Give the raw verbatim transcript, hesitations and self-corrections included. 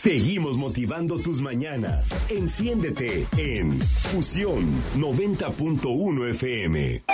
Seguimos motivando tus mañanas. Enciéndete en Fusión noventa punto uno F M.